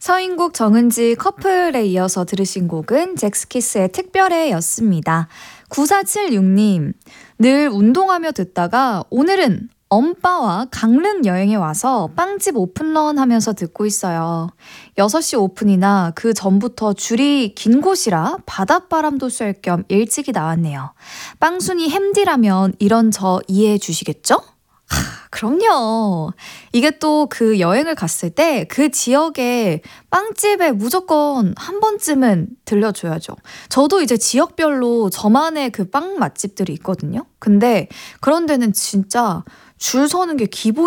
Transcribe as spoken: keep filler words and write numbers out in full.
서인국 정은지 커플에 이어서 들으신 곡은 잭스키스의 특별해였습니다. 구사칠육 님, 늘 운동하며 듣다가 오늘은 엄빠와 강릉 여행에 와서 빵집 오픈런 하면서 듣고 있어요. 여섯 시 오픈이나 그 전부터 줄이 긴 곳이라 바닷바람도 쐴 겸 일찍이 나왔네요. 빵순이 햄디라면 이런 저 이해해 주시겠죠? 하, 그럼요. 이게 또 그 여행을 갔을 때 그 지역의 빵집에 무조건 한 번쯤은 들려줘야죠. 저도 이제 지역별로 저만의 그 빵 맛집들이 있거든요. 근데 그런 데는 진짜 줄 서는 게 기본